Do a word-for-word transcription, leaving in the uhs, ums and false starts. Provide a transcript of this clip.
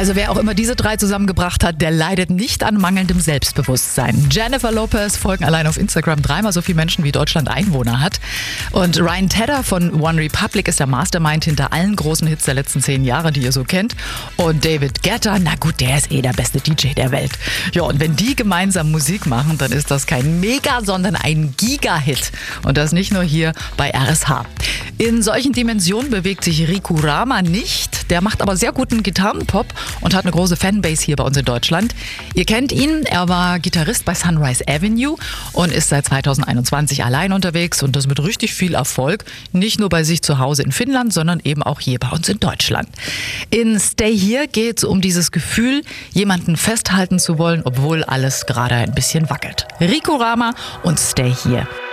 Also wer auch immer diese drei zusammengebracht hat, der leidet nicht an mangelndem Selbstbewusstsein. Jennifer Lopez folgen allein auf Instagram dreimal so viele Menschen, wie Deutschland Einwohner hat. Und Ryan Tedder von One Republic ist der Mastermind hinter allen großen Hits der letzten zehn Jahre, die ihr so kennt. Und David Guetta, na gut, der ist eh der beste D J der Welt. Ja, und wenn die gemeinsam Musik machen, dann ist das kein Mega, sondern ein Giga-Hit. Und das nicht nur hier bei R S H. In solchen Dimensionen bewegt sich Riku Rama nicht. Der macht aber sehr guten Gitarrenpop und hat eine große Fanbase hier bei uns in Deutschland. Ihr kennt ihn, er war Gitarrist bei Sunrise Avenue und ist seit zweitausendeinundzwanzig allein unterwegs und das mit richtig viel Erfolg. Nicht nur bei sich zu Hause in Finnland, sondern eben auch hier bei uns in Deutschland. In Stay Here geht es um dieses Gefühl, jemanden festhalten zu wollen, obwohl alles gerade ein bisschen wackelt. Riku Rama und Stay Here.